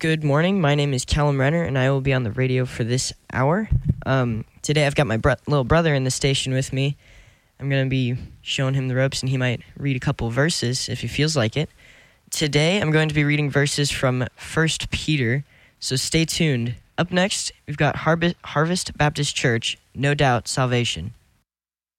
Good morning. My name is Callum Renner, and I will be on the radio for this hour. Today I've got my little brother in the station with me. I'm going to be showing him the ropes, and he might read a couple verses if he feels like it. Today I'm going to be reading verses from 1 Peter, so stay tuned. Up next, we've got Harvest Baptist Church, No Doubt Salvation.